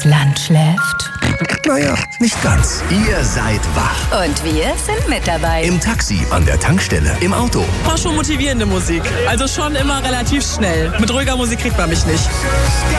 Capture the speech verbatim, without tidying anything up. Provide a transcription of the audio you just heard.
Land schläft? Naja, nicht ganz. Ihr seid wach. Und wir sind mit dabei. Im Taxi, an der Tankstelle, im Auto. War schon motivierende Musik. Also schon immer relativ schnell. Mit ruhiger Musik kriegt man mich nicht.